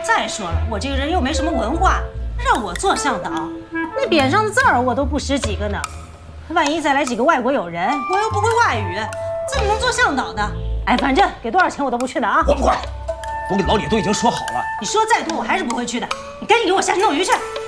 再说了，我这个人又没什么文化，让我做向导，那匾上的字儿我都不识几个呢。万一再来几个外国友人，我又不会外语，怎么能做向导的？哎，反正给多少钱我都不去的啊！ 我不管，我跟老李都已经说好了。 你说再多，我还是不会去的。你赶紧给我下去弄鱼去。